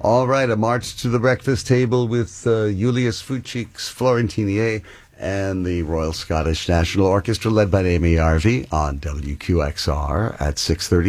All right, a march to the breakfast table with Julius Fuchs, Florentinier, and the Royal Scottish National Orchestra led by Amy Arvey on WQXR at 6:30.